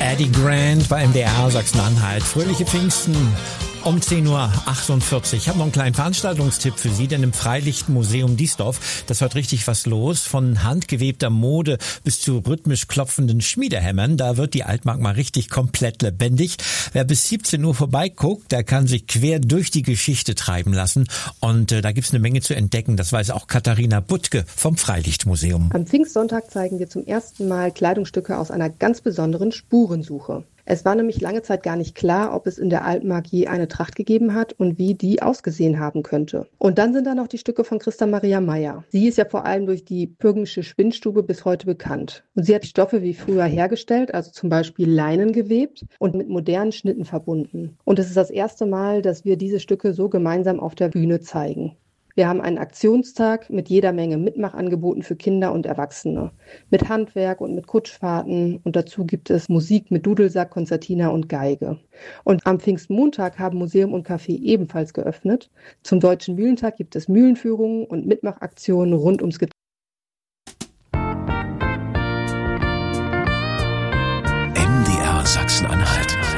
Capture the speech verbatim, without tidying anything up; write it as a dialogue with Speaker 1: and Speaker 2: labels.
Speaker 1: Eddie Grant bei M D R Sachsen-Anhalt. Fröhliche Pfingsten um zehn Uhr achtundvierzig. Ich habe noch einen kleinen Veranstaltungstipp für Sie, denn im Freilichtmuseum Diesdorf, das ist heute richtig was los. Von handgewebter Mode bis zu rhythmisch klopfenden Schmiedehämmern, da wird die Altmark mal richtig komplett lebendig. Wer bis siebzehn Uhr vorbeiguckt, der kann sich quer durch die Geschichte treiben lassen. Und äh, da gibt's eine Menge zu entdecken. Das weiß auch Katharina Buttke vom Freilichtmuseum.
Speaker 2: Am Pfingstsonntag zeigen wir zum ersten Mal Kleidungsstücke aus einer ganz besonderen Spurensuche. Es war nämlich lange Zeit gar nicht klar, ob es in der Altmark je eine Tracht gegeben hat und wie die ausgesehen haben könnte. Und dann sind da noch die Stücke von Christa Maria Meyer. Sie ist ja vor allem durch die Pürgen'sche Spinnstube bis heute bekannt. Und sie hat die Stoffe wie früher hergestellt, also zum Beispiel Leinen gewebt und mit modernen Schnitten verbunden. Und es ist das erste Mal, dass wir diese Stücke so gemeinsam auf der Bühne zeigen. Wir haben einen Aktionstag mit jeder Menge Mitmachangeboten für Kinder und Erwachsene. Mit Handwerk und mit Kutschfahrten und dazu gibt es Musik mit Dudelsack, Konzertina und Geige. Und am Pfingstmontag haben Museum und Café ebenfalls geöffnet. Zum Deutschen Mühlentag gibt es Mühlenführungen und Mitmachaktionen rund ums Getränk.